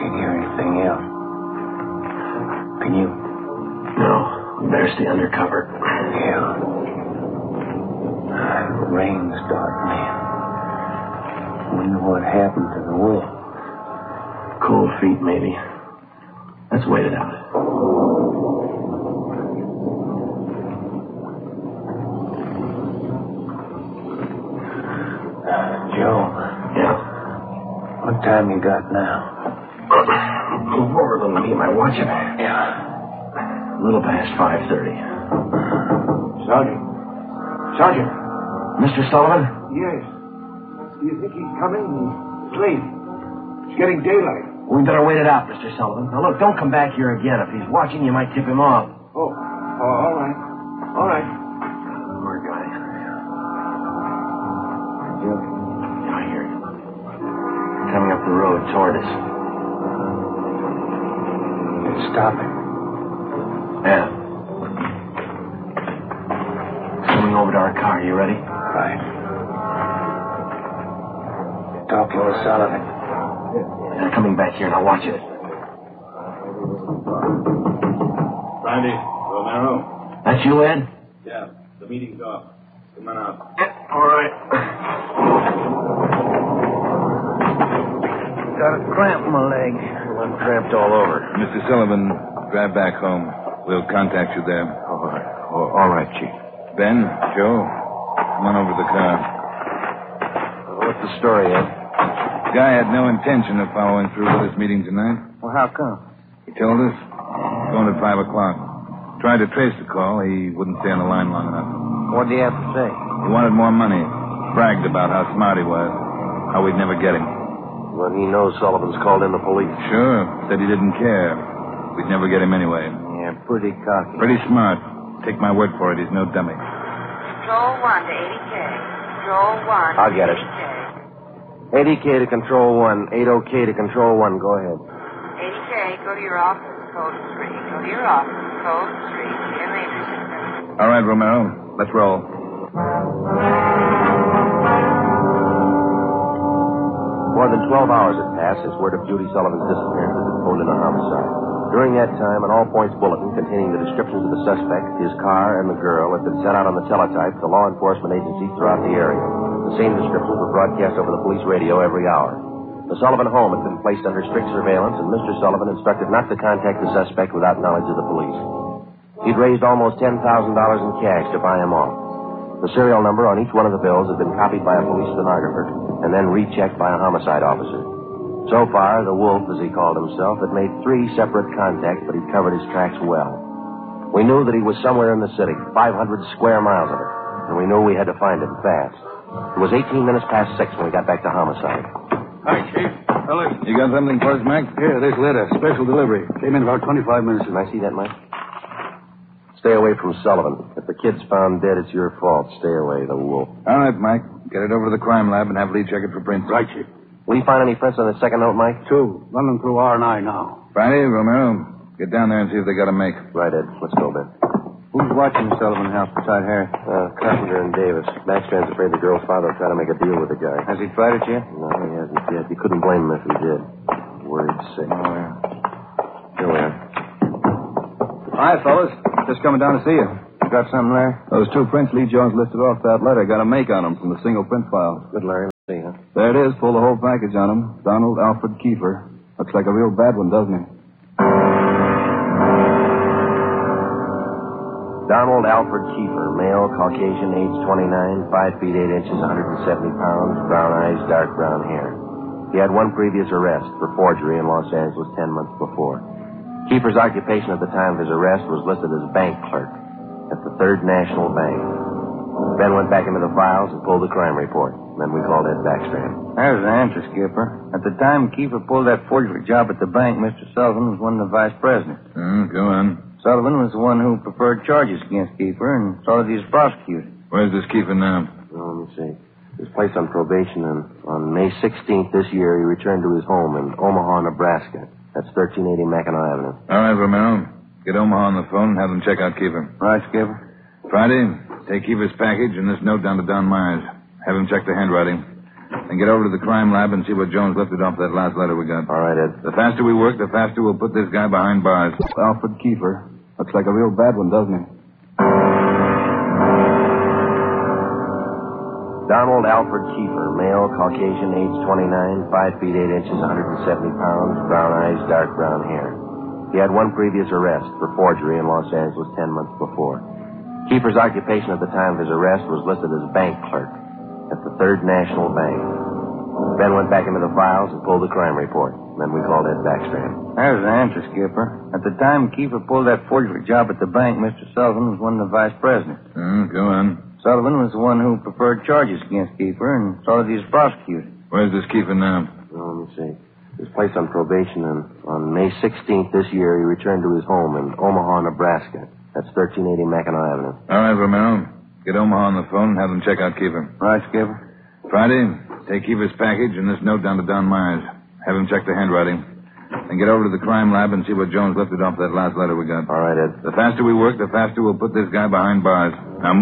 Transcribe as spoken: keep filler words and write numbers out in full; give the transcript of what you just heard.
can't hear anything else. Can you? No. We better stay under cover. Yeah. The rain's starting in. Wonder what happened to the wolf. Cold feet, maybe. Let's wait it out. Joe. Yeah? What time you got now? Move over a little, me. Am I watching? Yeah. A little past five thirty. Sergeant. Sergeant. Mister Sullivan? Yes. Do you think he's coming? It's late. It's getting daylight. We better wait it out, Mister Sullivan. Now, look, don't come back here again. If he's watching, you might tip him off. Oh. Oh, all right. All right. Poor guy. Joe. I hear you. Coming up the road toward us. It's stopping. Yeah. Coming over to our car. You ready? Right. You're talking with Sullivan. They're coming back here. Now watch it. Brandy, Romero. That's you, Ed? Yeah, the meeting's off. Come on out. Yeah, all right. Got a cramp in my leg. I'm cramped all over. Mister Sullivan, drive back home. We'll contact you there. All right. Oh, all right, Chief. Ben, Joe, come on over to the car. What's the story, Ed? Guy had no intention of following through with this meeting tonight. Well, how come? He told us. Going at five o'clock. Tried to trace the call. He wouldn't stay on the line long enough. What do you have to say? He wanted more money. Bragged about how smart he was. How we'd never get him. Well, he knows Sullivan's called in the police. Sure. Said he didn't care. We'd never get him anyway. Yeah, pretty cocky. Pretty smart. Take my word for it. He's no dummy. Control one to eighty K. Control one I'll get it. eighty K. eighty K to Control one. eighty K to Control one. Go ahead. eighty K, go to your office, code three. Go to your office, code three. G M A system. All right, Romero. Let's roll. More than twelve hours had passed since word of Judy Sullivan's disappearance had been phoned in a homicide. During that time, an all-points bulletin containing the descriptions of the suspect, his car, and the girl had been sent out on the teletype to law enforcement agencies throughout the area. The same descriptions were broadcast over the police radio every hour. The Sullivan home had been placed under strict surveillance, and Mister Sullivan instructed not to contact the suspect without knowledge of the police. He'd raised almost ten thousand dollars in cash to buy him off. The serial number on each one of the bills had been copied by a police stenographer and then rechecked by a homicide officer. So far, the Wolf, as he called himself, had made three separate contacts, but he'd covered his tracks well. We knew that he was somewhere in the city, five hundred square miles of it, and we knew we had to find him fast. It was eighteen minutes past six when we got back to homicide. Hi, Chief. Fellas. You got something for us, Mac? Here, this letter. Special delivery. Came in about twenty-five minutes Can ago. I see that, Mike? Stay away from Sullivan. If the kid's found dead, it's your fault. Stay away, the Wolf. All right, Mike. Get it over to the crime lab and have Lee check it for prints. Right, Chief. Will you find any prints on the second note, Mike? Two. Running through R and I now. Friday, Romero, get down there and see if they got a make. Right, Ed. Let's go, Ben. Who's watching the Sullivan house beside Harry? Uh, Carpenter and Davis. Backstrand's afraid the girl's father will try to make a deal with the guy. Has he tried it yet? No, he hasn't yet. You couldn't blame him if he did. Worried sick. Oh, yeah. Here we are. Hi, fellas. Just coming down to see you. You got something there? Those two prints Lee Jones listed off that letter got a make on them from the single print file. Good, Larry. Let's see, huh? There it is. Pull the whole package on him. Donald Alfred Kiefer. Looks like a real bad one, doesn't he? Donald Alfred Kiefer, male, Caucasian, age twenty-nine, five feet eight inches, one hundred seventy pounds, brown eyes, dark brown hair. He had one previous arrest for forgery in Los Angeles ten months before. Kiefer's occupation at the time of his arrest was listed as bank clerk at the Third National Bank. Ben went back into the files and pulled the crime report. Then we called Ed Backstrand. There's the answer, Skipper. At the time Kiefer pulled that forgery job at the bank, Mister Sullivan was one of the vice presidents. Mm, go on. Sullivan was the one who preferred charges against Kiefer and saw that he was prosecuted. Where's this Kiefer now? Well, let me see. He was placed on probation, and on May sixteenth this year, he returned to his home in Omaha, Nebraska. That's thirteen eighty Mackinac Avenue. All right, Romero. Get Omaha on the phone and have them check out Kiefer. Right, Skipper? Friday, take Kiefer's package and this note down to Don Myers. Have him check the handwriting. And get over to the crime lab and see what Jones lifted off that last letter we got. All right, Ed. The faster we work, the faster we'll put this guy behind bars. Alfred Kiefer. Looks like a real bad one, doesn't he? Donald Alfred Kiefer, male, Caucasian, age twenty-nine, five feet eight inches, one hundred seventy pounds, brown eyes, dark brown hair. He had one previous arrest for forgery in Los Angeles ten months before. Kiefer's occupation at the time of his arrest was listed as bank clerk at the Third National Bank. Ben went back into the files and pulled the crime report. Then we called Ed Backstrand. There's the answer, Skipper. At the time Kiefer pulled that forgery job at the bank, Mister Sullivan was one of the vice presidents. Mm, go on. Sullivan was the one who preferred charges against Kiefer, and so did he was prosecuted. Where's this Kiefer now? Well, let me see. He was placed on probation, and on May sixteenth this year, he returned to his home in Omaha, Nebraska. That's thirteen eighty Mackinac Avenue. All right, Romero. Get Omaha on the phone and have them check out Kiefer. Right, Skipper? Friday, take Kiefer's package and this note down to Don Myers. Have him check the handwriting. And get over to the crime lab and see what Jones lifted off that last letter we got. All right, Ed. The faster we work, the faster we'll put this guy behind bars. Now,